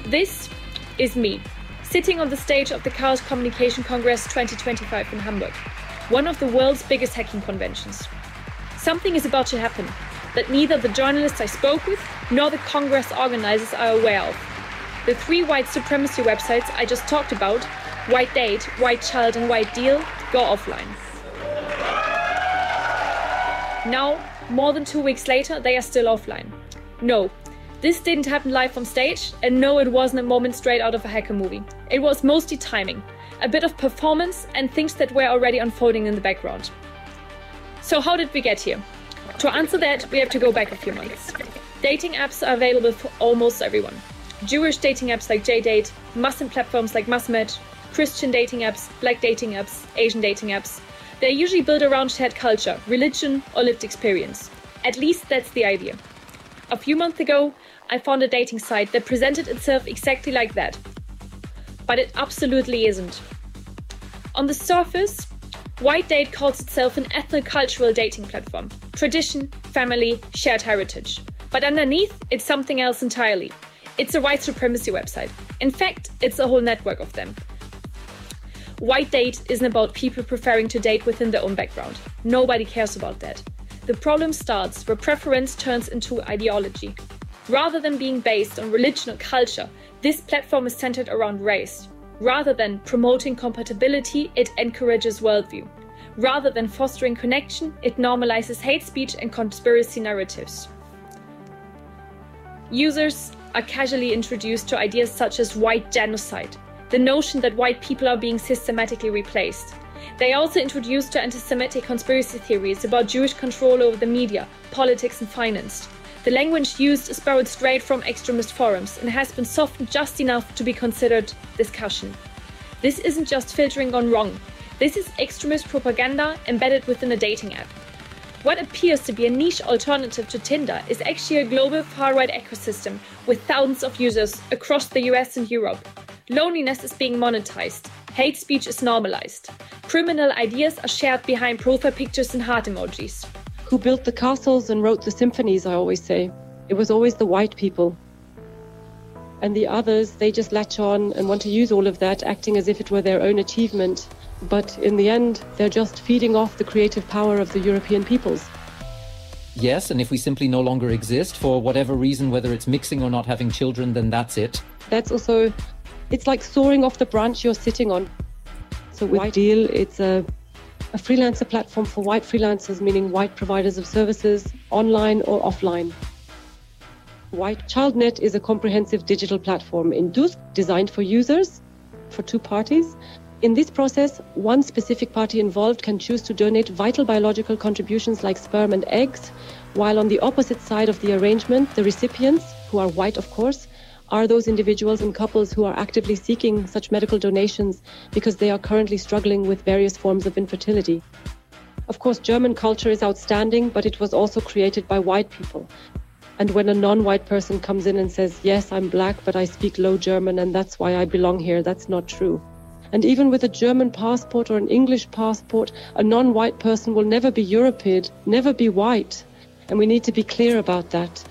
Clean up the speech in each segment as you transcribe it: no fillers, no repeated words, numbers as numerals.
This is me, sitting on the stage of the Chaos Communication Congress 2025 in Hamburg, one of the world's biggest hacking conventions. Something is about to happen that neither the journalists I spoke with nor the Congress organizers are aware of. The three white supremacy websites I just talked about, White Date, White Child and White Deal, go offline. Now, more than 2 weeks later, they are still offline. No, this didn't happen live on stage, and no, it wasn't a moment straight out of a hacker movie. It was mostly timing, a bit of performance and things that were already unfolding in the background. So how did we get here? To answer that, we have to go back a few months. Dating apps are available for almost everyone. Jewish dating apps like JDate, Muslim platforms like Massmatch, Christian dating apps, Black dating apps, Asian dating apps. They're usually built around shared culture, religion, or lived experience. At least that's the idea. A few months ago, I found a dating site that presented itself exactly like that. But it absolutely isn't. On the surface, White Date calls itself an ethno-cultural dating platform. Tradition, family, shared heritage. But underneath, it's something else entirely. It's a white supremacy website. In fact, it's a whole network of them. White Date isn't about people preferring to date within their own background. Nobody cares about that. The problem starts where preference turns into ideology. Rather than being based on religion or culture, this platform is centered around race. Rather than promoting compatibility, it encourages worldview. Rather than fostering connection, it normalizes hate speech and conspiracy narratives. Users are casually introduced to ideas such as white genocide, the notion that white people are being systematically replaced. They are also introduced to anti-Semitic conspiracy theories about Jewish control over the media, politics and finance. The language used is borrowed straight from extremist forums and has been softened just enough to be considered discussion. This isn't just filtering gone wrong. This is extremist propaganda embedded within a dating app. What appears to be a niche alternative to Tinder is actually a global far-right ecosystem with thousands of users across the US and Europe. Loneliness is being monetized. Hate speech is normalized. Criminal ideas are shared behind profile pictures and heart emojis. Who built the castles and wrote the symphonies, I always say. It was always the white people. And the others, they just latch on and want to use all of that, acting as if it were their own achievement. But in the end, they're just feeding off the creative power of the European peoples. Yes, and if we simply no longer exist for whatever reason, whether it's mixing or not having children, then that's it. That's also, it's like soaring off the branch you're sitting on. So White Deal, it's a freelancer platform for white freelancers, meaning white providers of services, online or offline. White ChildNet is a comprehensive digital platform in Dusk, designed for users, for two parties. In this process, one specific party involved can choose to donate vital biological contributions like sperm and eggs, while on the opposite side of the arrangement, the recipients, who are white of course, are those individuals and couples who are actively seeking such medical donations because they are currently struggling with various forms of infertility. Of course, German culture is outstanding, but it was also created by white people. And when a non-white person comes in and says, yes, I'm black, but I speak low German and that's why I belong here, that's not true. And even with a German passport or an English passport, a non-white person will never be European, never be white. And we need to be clear about that.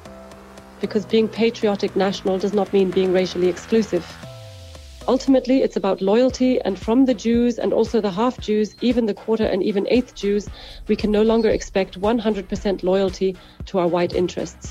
Because being patriotic national does not mean being racially exclusive. Ultimately, it's about loyalty, and from the Jews and also the half-Jews, even the quarter and even eighth Jews, we can no longer expect 100% loyalty to our white interests.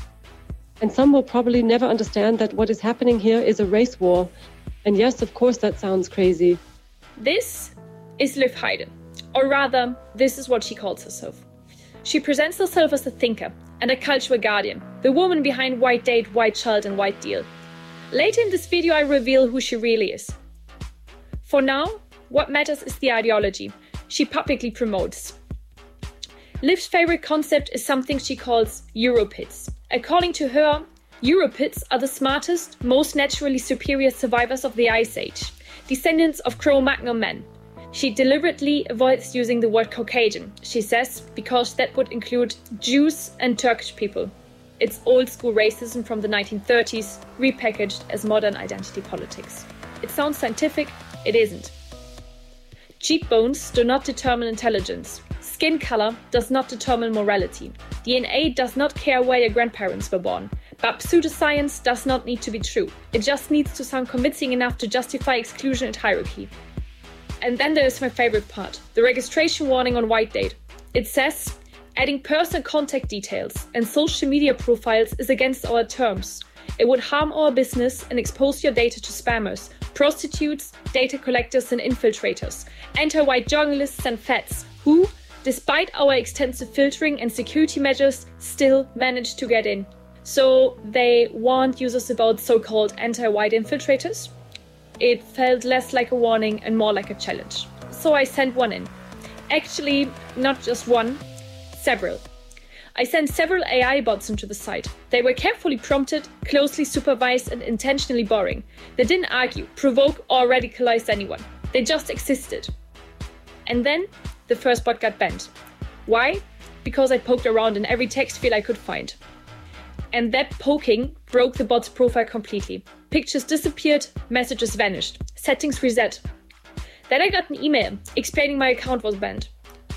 And some will probably never understand that what is happening here is a race war. And yes, of course, that sounds crazy. This is Liv Heide, or rather, this is what she calls herself. She presents herself as a thinker and a cultural guardian, the woman behind White Date, White Child and White Deal. Later in this video, I reveal who she really is. For now, what matters is the ideology she publicly promotes. Liv's favorite concept is something she calls Europits. According to her, Europits are the smartest, most naturally superior survivors of the Ice Age, descendants of Cro-Magnon men. She deliberately avoids using the word Caucasian, she says, because that would include Jews and Turkish people. It's old-school racism from the 1930s, repackaged as modern identity politics. It sounds scientific, it isn't. Cheekbones do not determine intelligence. Skin color does not determine morality. DNA does not care where your grandparents were born. But pseudoscience does not need to be true. It just needs to sound convincing enough to justify exclusion and hierarchy. And then there is my favorite part, the registration warning on White Date. It says, adding personal contact details and social media profiles is against our terms. It would harm our business and expose your data to spammers, prostitutes, data collectors and infiltrators, anti-white journalists and fads, who, despite our extensive filtering and security measures, still manage to get in. So they warned users about so-called anti-white infiltrators. It felt less like a warning and more like a challenge. So I sent one in. Actually, not just one, several. I sent several AI bots into the site. They were carefully prompted, closely supervised, and intentionally boring. They didn't argue, provoke, or radicalize anyone. They just existed. And then the first bot got banned. Why? Because I poked around in every text field I could find. And that poking broke the bot's profile completely. Pictures disappeared, messages vanished, settings reset. Then I got an email explaining my account was banned.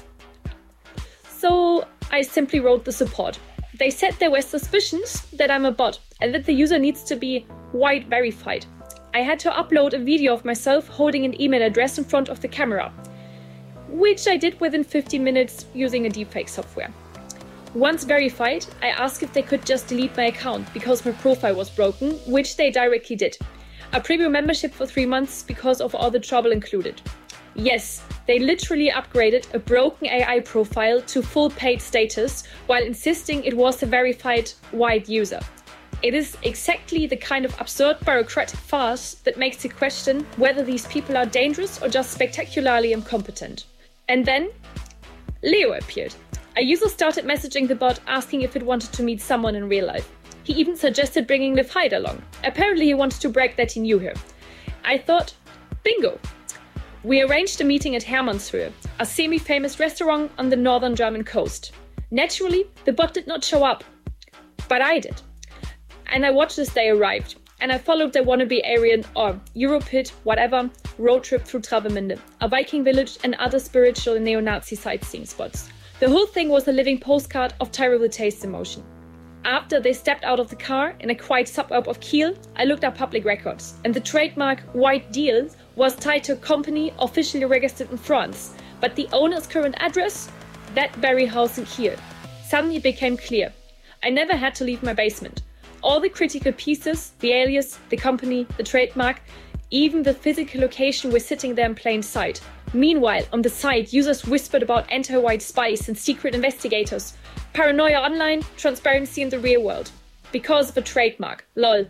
So I simply wrote the support. They said there were suspicions that I'm a bot and that the user needs to be white verified. I had to upload a video of myself holding an email address in front of the camera, which I did within 15 minutes using a deepfake software. Once verified, I asked if they could just delete my account because my profile was broken, which they directly did. A premium membership for 3 months because of all the trouble included. Yes, they literally upgraded a broken AI profile to full paid status while insisting it was a verified white user. It is exactly the kind of absurd bureaucratic farce that makes you question whether these people are dangerous or just spectacularly incompetent. And then Leo appeared. A user started messaging the bot asking if it wanted to meet someone in real life. He even suggested bringing Liv Hyde along. Apparently he wanted to brag that he knew her. I thought, bingo! We arranged a meeting at Hermannshöhe, a semi-famous restaurant on the northern German coast. Naturally, the bot did not show up, but I did. And I watched as they arrived, and I followed their wannabe Aryan or Europid, whatever, road trip through Travemünde, a Viking village and other spiritual and neo-Nazi sightseeing spots. The whole thing was a living postcard of terrible taste and emotion. After they stepped out of the car in a quiet suburb of Kiel, I looked up public records, and the trademark White Deal was tied to a company officially registered in France, but the owner's current address? That very house in Kiel. Suddenly it became clear. I never had to leave my basement. All the critical pieces, the alias, the company, the trademark, even the physical location were sitting there in plain sight. Meanwhile, on the site, users whispered about anti-white spies and secret investigators, paranoia online, transparency in the real world. Because of a trademark. Lol.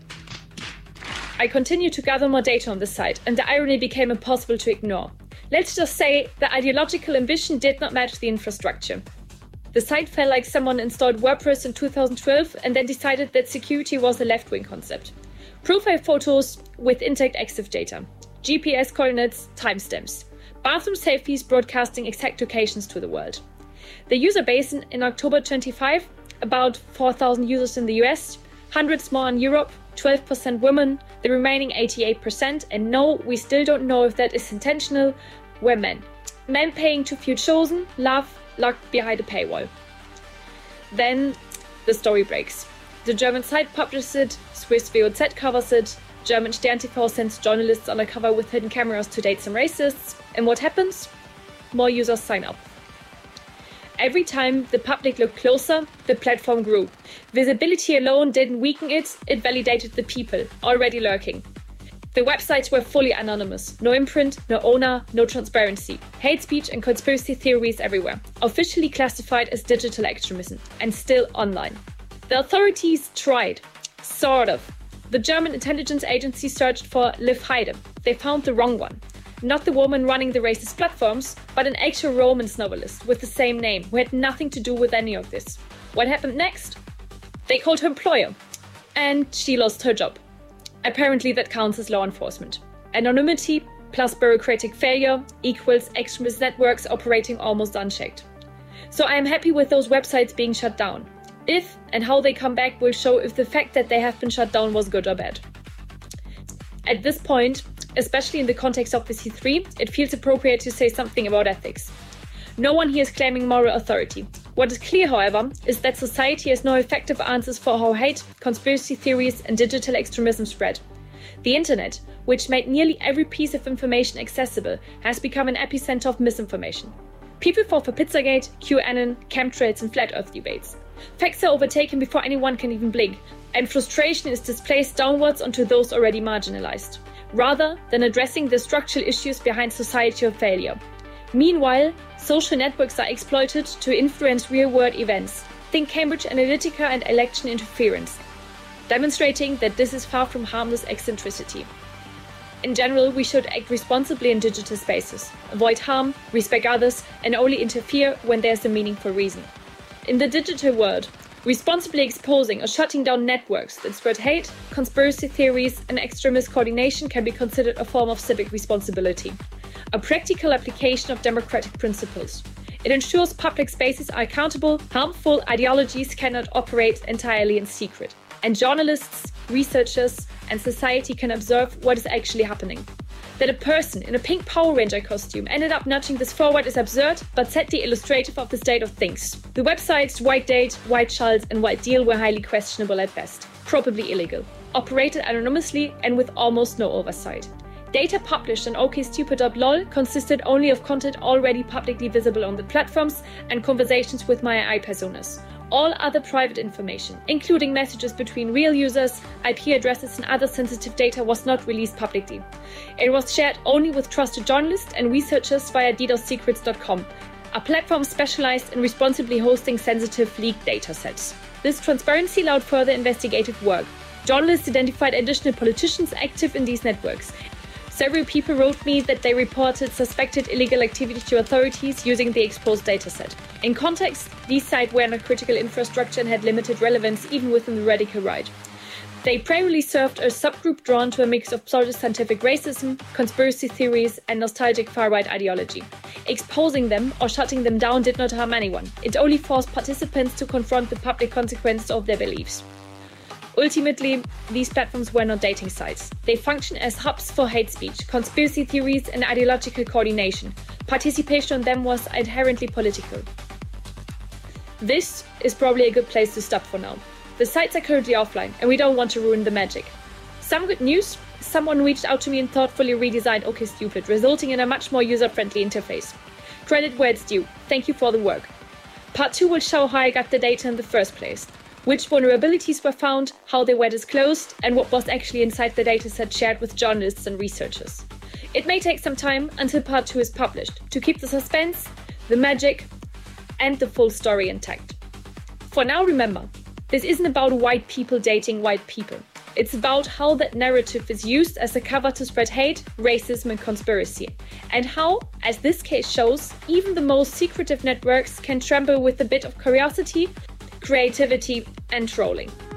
I continued to gather more data on the site, and the irony became impossible to ignore. Let's just say the ideological ambition did not match the infrastructure. The site felt like someone installed WordPress in 2012 and then decided that security was a left-wing concept. Profile photos with intact EXIF data, GPS coordinates, timestamps, bathroom selfies broadcasting exact locations to the world. The user base in October 25, about 4,000 users in the US, hundreds more in Europe, 12% women, the remaining 88%, and no, we still don't know if that is intentional, were men. Men paying to feel chosen, love, locked behind a paywall. Then the story breaks. The German site publishes it, Swiss VOZ covers it, German Stern TV sends journalists undercover with hidden cameras to date some racists, and what happens? More users sign up. Every time the public looked closer, the platform grew. Visibility alone didn't weaken it, it validated the people, already lurking. The websites were fully anonymous. No imprint, no owner, no transparency. Hate speech and conspiracy theories everywhere. Officially classified as digital extremism, and still online. The authorities tried. Sort of. The German intelligence agency searched for Liv Hyde. They found the wrong one. Not the woman running the racist platforms, but an actual Romance novelist with the same name who had nothing to do with any of this. What happened next? They called her employer, and she lost her job. Apparently that counts as law enforcement. Anonymity plus bureaucratic failure equals extremist networks operating almost unchecked. So I am happy with those websites being shut down. If and how they come back will show if the fact that they have been shut down was good or bad. At this point, especially in the context of the C3, it feels appropriate to say something about ethics. No one here is claiming moral authority. What is clear, however, is that society has no effective answers for how hate, conspiracy theories, and digital extremism spread. The internet, which made nearly every piece of information accessible, has become an epicenter of misinformation. People fall for Pizzagate, QAnon, chemtrails, and flat earth debates. Facts are overtaken before anyone can even blink, and frustration is displaced downwards onto those already marginalized, rather than addressing the structural issues behind societal failure. Meanwhile, social networks are exploited to influence real-world events. Think Cambridge Analytica and election interference, demonstrating that this is far from harmless eccentricity. In general, we should act responsibly in digital spaces, avoid harm, respect others, and only interfere when there's a meaningful reason. In the digital world, responsibly exposing or shutting down networks that spread hate, conspiracy theories, and extremist coordination can be considered a form of civic responsibility, a practical application of democratic principles. It ensures public spaces are accountable, harmful ideologies cannot operate entirely in secret, and journalists, researchers, and society can observe what is actually happening. That a person in a pink Power Ranger costume ended up nudging this forward is absurd, but sadly illustrative of the state of things. The websites White Date, White Schultz, and White Deal were highly questionable at best, probably illegal, operated anonymously and with almost no oversight. Data published on okstupid.lol consisted only of content already publicly visible on the platforms and conversations with my AI personas. All other private information, including messages between real users, IP addresses, and other sensitive data, was not released publicly. It was shared only with trusted journalists and researchers via DDoSsecrets.com, a platform specialized in responsibly hosting sensitive leaked datasets. This transparency allowed further investigative work. Journalists identified additional politicians active in these networks. Several people wrote me that they reported suspected illegal activity to authorities using the exposed dataset. In context, these sites were not critical infrastructure and had limited relevance even within the radical right. They primarily served a subgroup drawn to a mix of pseudoscientific racism, conspiracy theories, and nostalgic far-right ideology. Exposing them or shutting them down did not harm anyone. It only forced participants to confront the public consequences of their beliefs. Ultimately, these platforms were not dating sites. They function as hubs for hate speech, conspiracy theories, and ideological coordination. Participation on them was inherently political. This is probably a good place to stop for now. The sites are currently offline, and we don't want to ruin the magic. Some good news: someone reached out to me and thoughtfully redesigned OkStupid, resulting in a much more user-friendly interface. Credit where it's due. Thank you for the work. Part 2 will show how I got the data in the first place, which vulnerabilities were found, how they were disclosed, and what was actually inside the dataset shared with journalists and researchers. It may take some time until Part 2 is published to keep the suspense, the magic, and the full story intact. For now, remember, this isn't about white people dating white people. It's about how that narrative is used as a cover to spread hate, racism, and conspiracy, and how, as this case shows, even the most secretive networks can tremble with a bit of curiosity, creativity, and trolling.